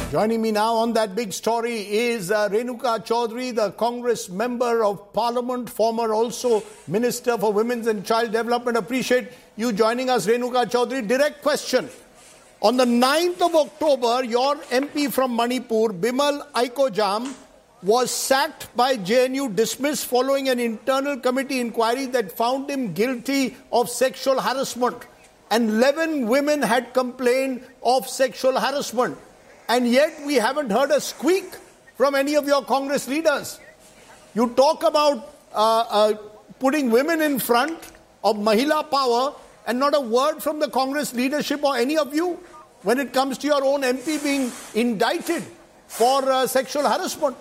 Joining me now on that big story is Renuka Chaudhary, the Congress Member of Parliament, former also Minister for Women's and Child Development. Appreciate you joining us, Renuka Chaudhary. Direct question. On the 9th of October, your MP from Manipur, Bimal Aikojam, was sacked by JNU, dismissed following an internal committee inquiry that found him guilty of sexual harassment. And 11 women had complained of sexual harassment. And yet we haven't heard a squeak from any of your Congress leaders. You talk about putting women in front of Mahila power and not a word from the Congress leadership or any of you when it comes to your own MP being indicted for sexual harassment.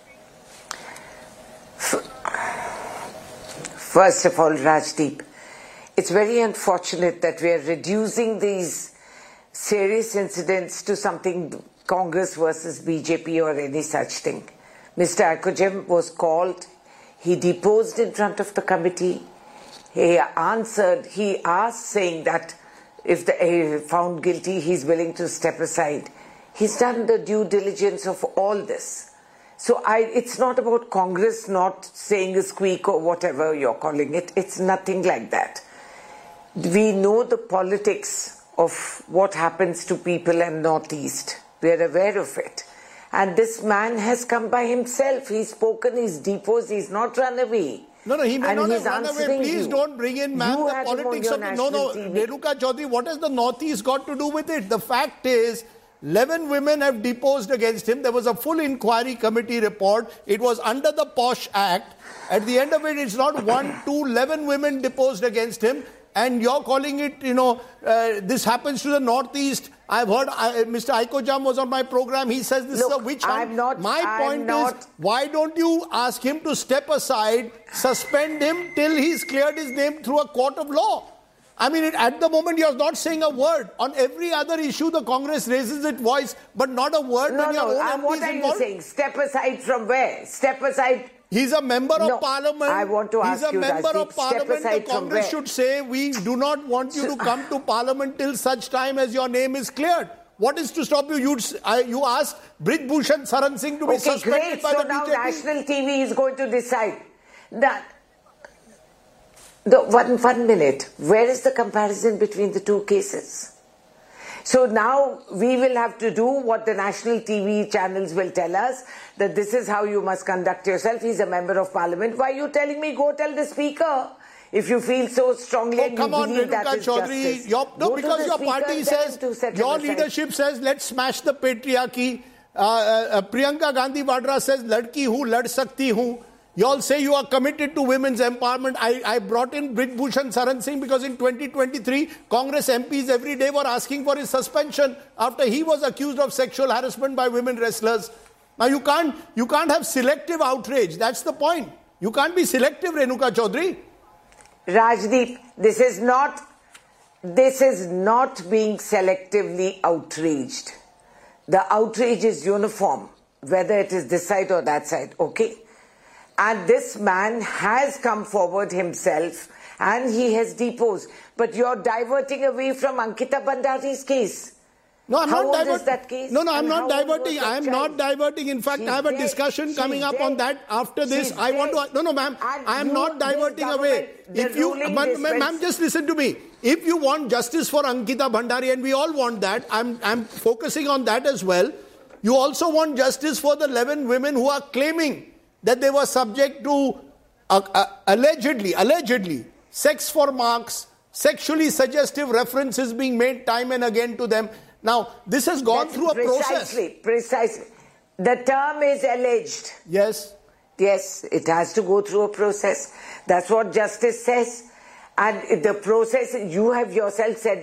First of all, Rajdeep, it's very unfortunate that we are reducing these serious incidents to something Congress versus BJP or any such thing. Mr. Aikojam was called, he deposed in front of the committee, he asked saying that if found guilty, he's willing to step aside. He's done the due diligence of all this. So it's not about Congress not saying a squeak or whatever you're calling it. It's nothing like that. We know the politics of what happens to people in Northeast. We are aware of it. And this man has come by himself. He's spoken, he's deposed, he's not run away. No, he may not have run away. Please don't bring in, ma'am, the politics of the... No, Renuka Chaudhary, what has the Northeast got to do with it? The fact is, 11 women have deposed against him. There was a full inquiry committee report. It was under the POSH Act. At the end of it, it's not 1, 2, 11 women deposed against him. And you're calling it, this happens to the Northeast. I've heard Mr. Aikojam was on my program. He says this is a witch hunt. My point is, why don't you ask him to step aside, suspend him till he's cleared his name through a court of law? I mean, at the moment, you're not saying a word. On every other issue, the Congress raises its voice, but not a word when your own MP what is are involved. You saying? Step aside from where? Step aside... He's a member of Parliament. I want to ask you, He's a member of Parliament. The Congress should say, we do not want you to come to Parliament till such time as your name is cleared. What is to stop you? You asked Brij Bhushan Saran Singh to be suspended by the BJP. So now national TV is going to decide that... One minute. Where is the comparison between the two cases? So now we will have to do what the national TV channels will tell us, that this is how you must conduct yourself. He's a member of Parliament. Why are you telling me go tell the Speaker? If you feel so strongly and you believe that is justice. Because your party says, your leadership says, let's smash the patriarchy. Priyanka Gandhi Vadra says, ladki hu, lad sakti hu. You all say you are committed to women's empowerment. I brought in Brij Bhushan Saran Singh because in 2023, Congress MPs every day were asking for his suspension after he was accused of sexual harassment by women wrestlers. Now you can't have selective outrage. That's the point. You can't be selective, Renuka Chaudhary. Rajdeep, this is not being selectively outraged. The outrage is uniform, whether it is this side or that side, okay? And this man has come forward himself and he has deposed. But you're diverting away from Ankita Bhandari's case. No, I'm not diverting. How old is that case? No, I'm not diverting. I'm not diverting. In fact, I have a discussion coming up on that after this. I want to... No, ma'am. I am not diverting away. If you... Ma'am, just listen to me. If you want justice for Ankita Bhandari, and we all want that, I'm focusing on that as well. You also want justice for the 11 women who are claiming that they were subject to allegedly sex for marks, sexually suggestive references being made time and again to them. Now, this has gone through a process. Precisely. The term is alleged. Yes. Yes, it has to go through a process. That's what justice says. And the process, you have yourself said,